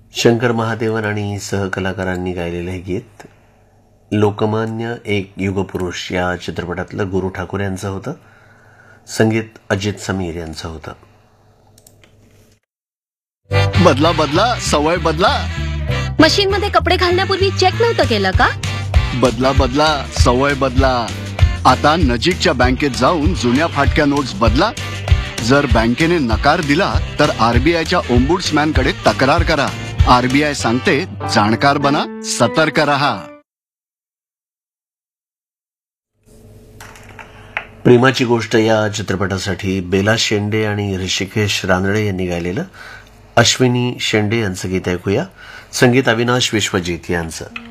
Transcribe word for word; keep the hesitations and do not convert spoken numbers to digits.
शंकर महादेवन आणि सहकलाकारांनी गायलेलं हे गीत लोकमान्य एक युगपुरुष या चित्रपटातलं गुरु ठाकूर यांचं होतं. संगीत अजित समीर यांचं होतं. बदला बदला सवय बदला. मशीन मध्ये कपडे घालण्यापूर्वी चेक नव्हतं केलं का? बदला बदला सवय बदला. आता नजीकच्या बँकेत जाऊन जुन्या फाटक्या नोट्स बदला. जर बँकेने नकार दिला तर आरबीआयच्या ओम्बुड्समॅन कडे तक्रार करा. आरबीआय सांगते, जाणकार बना, सतर्क रहा. प्रेमाची गोष्ट या चित्रपटासाठी बेला शेंडे आणि ऋषिकेश रानडे यांनी गायलेलं अश्विनी शेंडे यांचं गीत ऐकूया. संगीत अविनाश विश्वजित यांचं.